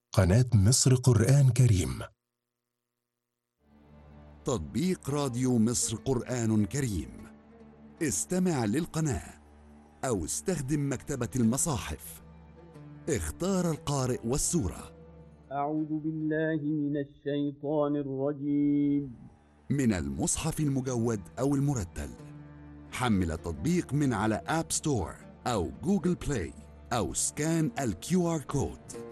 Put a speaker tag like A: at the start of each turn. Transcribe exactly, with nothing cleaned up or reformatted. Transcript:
A: قناة مصر قرآن كريم.
B: تطبيق راديو مصر قرآن كريم. استمع للقناة أو استخدم مكتبة المصاحف. اختار القارئ والسورة.
C: أعوذ بالله من الشيطان الرجيم.
B: من المصحف المجود أو المرتل. حمل التطبيق من على آب ستور أو جوجل بلاي أو سكان الكيو آر كود.